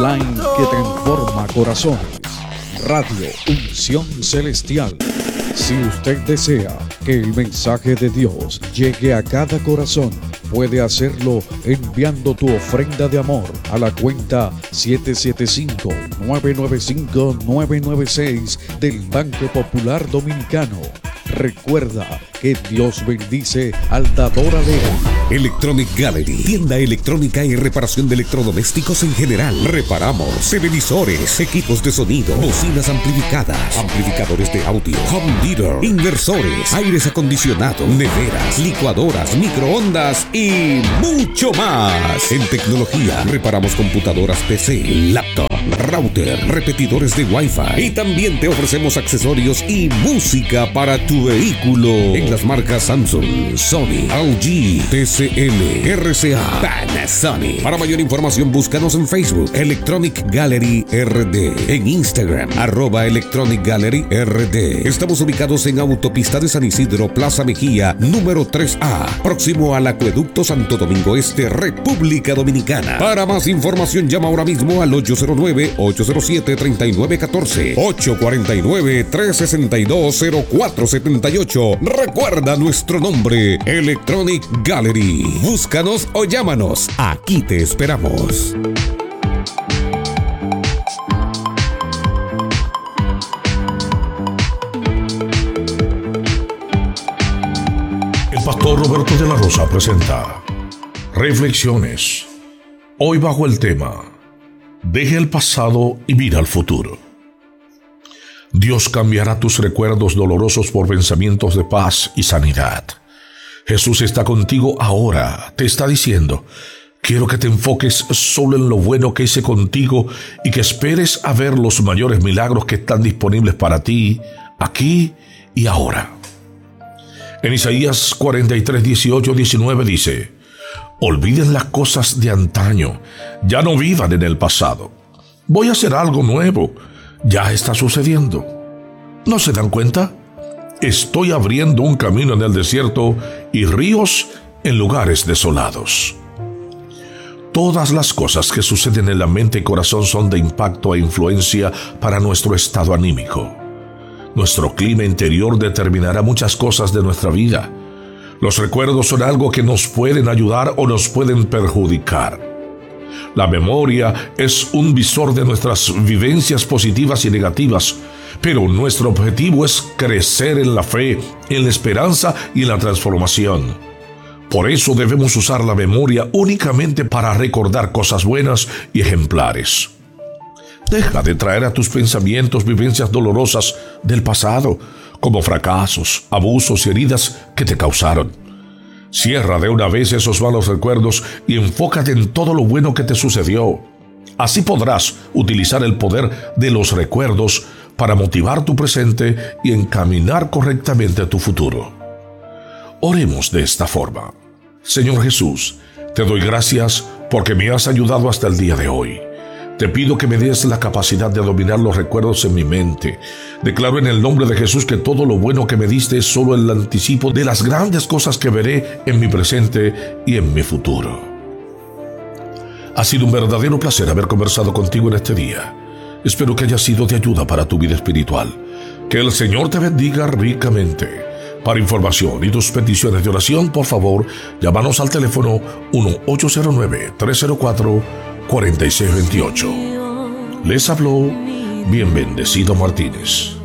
online que transforma corazones. Radio Unción Celestial. Si usted desea que el mensaje de Dios llegue a cada corazón, puede hacerlo enviando tu ofrenda de amor a la cuenta 775-995-996 del Banco Popular Dominicano. Recuerda que Dios bendice al dador alegre. Electronic Gallery, tienda electrónica y reparación de electrodomésticos en general. Reparamos televisores, equipos de sonido, bocinas amplificadas, amplificadores de audio, home theater, inversores, aires acondicionados, neveras, licuadoras, microondas y mucho más. En tecnología, reparamos computadoras PC, laptop, router, repetidores de Wi-Fi y también te ofrecemos accesorios y música para tu vehículo en las marcas Samsung, Sony, LG, TCL, RCA, Panasonic. Para mayor información búscanos en Facebook Electronic Gallery RD, en Instagram @Electronic Gallery RD. Estamos ubicados en Autopista de San Isidro, Plaza Mejía, número 3A, próximo al Acueducto Santo Domingo Este, República Dominicana. Para más información llama ahora mismo al 809-807-3914, 849-362-0478. Recuerda nuestro nombre, Electronic Gallery. Búscanos o llámanos. Aquí te esperamos. El pastor Roberto de la Rosa presenta Reflexiones. Hoy bajo el tema: deja el pasado y mira al futuro. Dios cambiará tus recuerdos dolorosos por pensamientos de paz y sanidad. Jesús está contigo ahora. Te está diciendo: quiero que te enfoques solo en lo bueno que hice contigo y que esperes a ver los mayores milagros que están disponibles para ti, aquí y ahora. En Isaías 43, 18, 19 dice: olviden las cosas de antaño, ya no vivan en el pasado. Voy a hacer algo nuevo. Ya está sucediendo. ¿No se dan cuenta? Estoy abriendo un camino en el desierto y ríos en lugares desolados. Todas las cosas que suceden en la mente y corazón son de impacto e influencia para nuestro estado anímico. Nuestro clima interior determinará muchas cosas de nuestra vida. Los recuerdos son algo que nos pueden ayudar o nos pueden perjudicar. La memoria es un visor de nuestras vivencias positivas y negativas, pero nuestro objetivo es crecer en la fe, en la esperanza y en la transformación. Por eso debemos usar la memoria únicamente para recordar cosas buenas y ejemplares. Deja de traer a tus pensamientos vivencias dolorosas del pasado, como fracasos, abusos y heridas que te causaron. Cierra de una vez esos malos recuerdos y enfócate en todo lo bueno que te sucedió. Así podrás utilizar el poder de los recuerdos para motivar tu presente y encaminar correctamente tu futuro. Oremos de esta forma. Señor Jesús, te doy gracias porque me has ayudado hasta el día de hoy. Te pido que me des la capacidad de dominar los recuerdos en mi mente. Declaro en el nombre de Jesús que todo lo bueno que me diste es solo el anticipo de las grandes cosas que veré en mi presente y en mi futuro. Ha sido un verdadero placer haber conversado contigo en este día. Espero que haya sido de ayuda para tu vida espiritual. Que el Señor te bendiga ricamente. Para información y tus peticiones de oración, por favor, llámanos al teléfono 1-809-304-4628. Les habló Bien Bendecido Martínez.